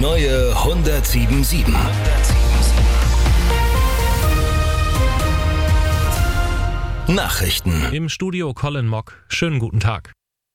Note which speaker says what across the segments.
Speaker 1: neue 107.7. Nachrichten.
Speaker 2: Im Studio Colin Mock. Schönen guten Tag.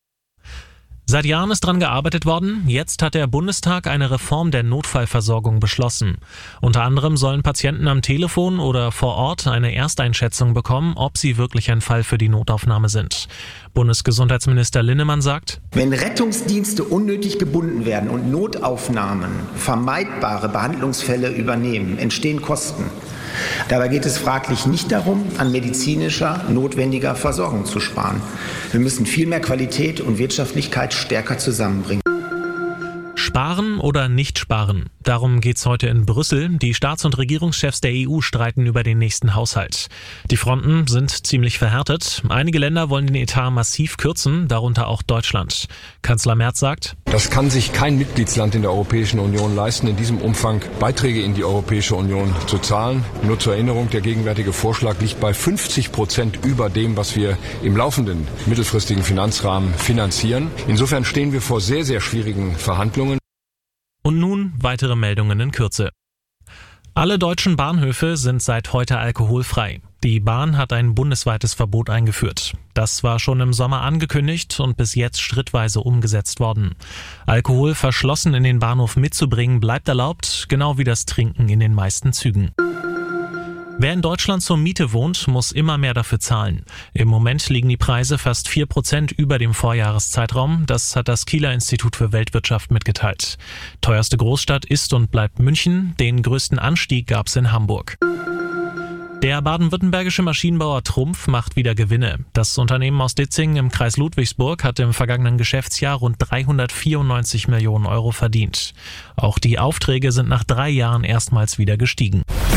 Speaker 2: Seit Jahren ist dran gearbeitet worden. Jetzt hat der Bundestag eine Reform der Notfallversorgung beschlossen. Unter anderem sollen Patienten am Telefon oder vor Ort eine Ersteinschätzung bekommen, ob sie wirklich ein Fall für die Notaufnahme sind. Bundesgesundheitsminister Linnemann sagt:
Speaker 3: Wenn Rettungsdienste unnötig gebunden werden und Notaufnahmen vermeidbare Behandlungsfälle übernehmen, entstehen Kosten. Dabei geht es fraglich nicht darum, an medizinischer, notwendiger Versorgung zu sparen. Wir müssen viel mehr Qualität und Wirtschaftlichkeit stärker zusammenbringen.
Speaker 2: Sparen oder nicht sparen? Darum geht's heute in Brüssel. Die Staats- und Regierungschefs der EU streiten über den nächsten Haushalt. Die Fronten sind ziemlich verhärtet. Einige Länder wollen den Etat massiv kürzen, darunter auch Deutschland. Kanzler Merz sagt:
Speaker 4: Das kann sich kein Mitgliedsland in der Europäischen Union leisten, in diesem Umfang Beiträge in die Europäische Union zu zahlen. Nur zur Erinnerung, der gegenwärtige Vorschlag liegt bei 50% über dem, was wir im laufenden mittelfristigen Finanzrahmen finanzieren. Insofern stehen wir vor sehr, sehr schwierigen Verhandlungen.
Speaker 2: Und nun weitere Meldungen in Kürze. Alle deutschen Bahnhöfe sind seit heute alkoholfrei. Die Bahn hat ein bundesweites Verbot eingeführt. Das war schon im Sommer angekündigt und bis jetzt schrittweise umgesetzt worden. Alkohol verschlossen in den Bahnhof mitzubringen bleibt erlaubt, genau wie das Trinken in den meisten Zügen. Wer in Deutschland zur Miete wohnt, muss immer mehr dafür zahlen. Im Moment liegen die Preise fast 4% über dem Vorjahreszeitraum. Das hat das Kieler Institut für Weltwirtschaft mitgeteilt. Teuerste Großstadt ist und bleibt München. Den größten Anstieg gab es in Hamburg. Der baden-württembergische Maschinenbauer Trumpf macht wieder Gewinne. Das Unternehmen aus Ditzingen im Kreis Ludwigsburg hat im vergangenen Geschäftsjahr rund 394 Millionen Euro verdient. Auch die Aufträge sind nach 3 Jahren erstmals wieder gestiegen.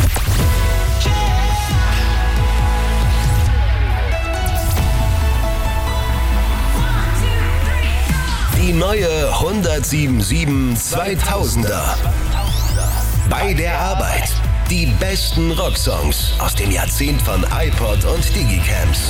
Speaker 1: Die neue 107.7 2000er. Bei der Arbeit. Die besten Rocksongs aus dem Jahrzehnt von iPod und Digicams.